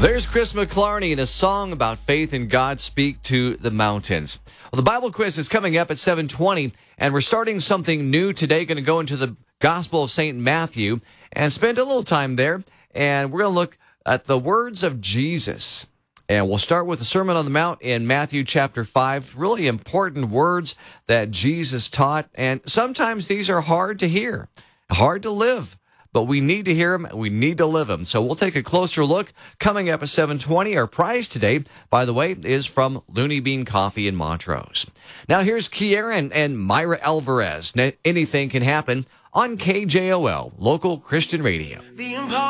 There's Chris McClarney in a song about faith in God, Speak to the Mountains. Well, the Bible quiz is coming up at 7:20, and we're starting something new today. Going to go into the Gospel of St. Matthew and spend a little time there, and we're going to look at the words of Jesus. And we'll start with the Sermon on the Mount in Matthew chapter 5. Really important words that Jesus taught, and sometimes these are hard to hear, hard to live. But we need to hear them, and we need to live them. So we'll take a closer look coming up at 7:20. Our prize today, by the way, is from Looney Bean Coffee in Montrose. Now here's Kiera and Myra Alvarez. Anything can happen on KJOL, local Christian radio.